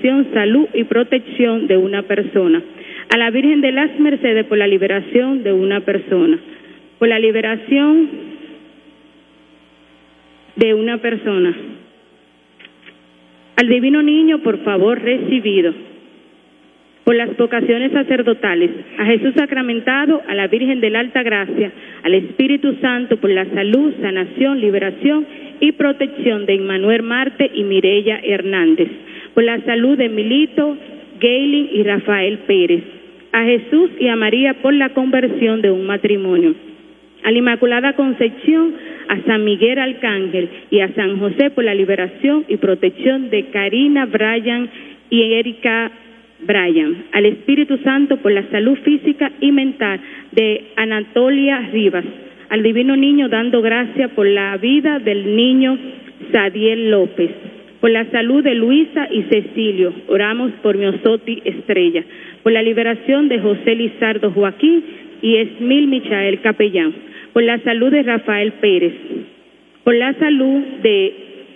salvación, salud y protección de una persona. A la Virgen de las Mercedes por la liberación de una persona. Por la liberación de una persona. Al Divino Niño, por favor, recibido. Por las vocaciones sacerdotales, a Jesús sacramentado, a la Virgen de la Alta Gracia, al Espíritu Santo, por la salud, sanación, liberación y protección de Emmanuel Marte y Mireya Hernández, por la salud de Milito, Gaylin y Rafael Pérez, a Jesús y a María por la conversión de un matrimonio, a la Inmaculada Concepción, a San Miguel Arcángel y a San José por la liberación y protección de Karina, Brian y Erika Brian, al Espíritu Santo por la salud física y mental de Anatolia Rivas, al Divino Niño dando gracia por la vida del niño Sadiel López, por la salud de Luisa y Cecilio, oramos por Miosoti Estrella, por la liberación de José Lizardo Joaquín y Esmil Michael Capellán, por la salud de Rafael Pérez, por la salud de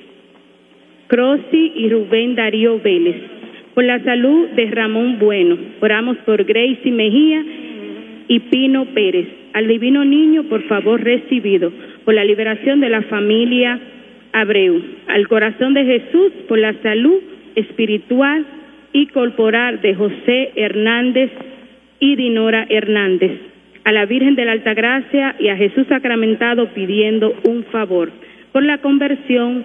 Croci y Rubén Darío Vélez, por la salud de Ramón Bueno, oramos por Gracie Mejía y Pino Pérez, al Divino Niño, por favor, recibido, por la liberación de la familia Abreu, al Corazón de Jesús, por la salud espiritual y corporal de José Hernández y Dinora Hernández, a la Virgen de la Altagracia y a Jesús sacramentado pidiendo un favor, por la conversión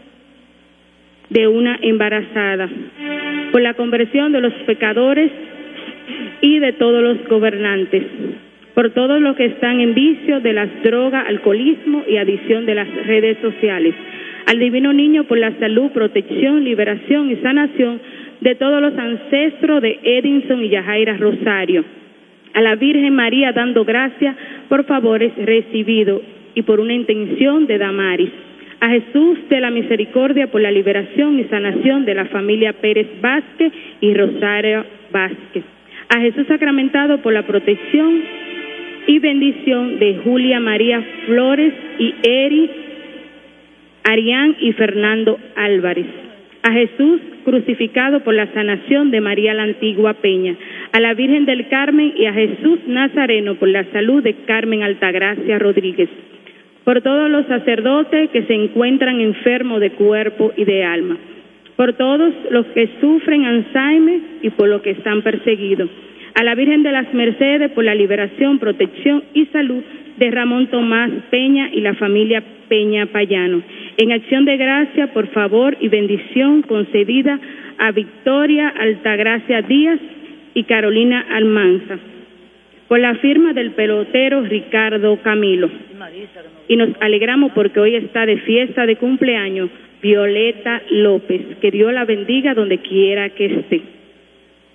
de una embarazada, por la conversión de los pecadores y de todos los gobernantes, por todos los que están en vicio de las drogas, alcoholismo y adicción de las redes sociales, al Divino Niño por la salud, protección, liberación y sanación de todos los ancestros de Edinson y Yajaira Rosario, a la Virgen María dando gracias por favores recibidos y por una intención de Damaris, a Jesús de la Misericordia por la liberación y sanación de la familia Pérez Vázquez y Rosario Vázquez, a Jesús sacramentado por la protección y bendición de Julia María Flores y Eri, Arián y Fernando Álvarez, a Jesús crucificado por la sanación de María la Antigua Peña, a la Virgen del Carmen y a Jesús Nazareno por la salud de Carmen Altagracia Rodríguez, por todos los sacerdotes que se encuentran enfermos de cuerpo y de alma, por todos los que sufren Alzheimer y por los que están perseguidos, a la Virgen de las Mercedes por la liberación, protección y salud de Ramón Tomás Peña y la familia Peña Payano, en acción de gracia por favor y bendición concedida a Victoria Altagracia Díaz y Carolina Almanza, por la firma del pelotero Ricardo Camilo. Y nos alegramos porque hoy está de fiesta de cumpleaños Violeta López. Que Dios la bendiga donde quiera que esté.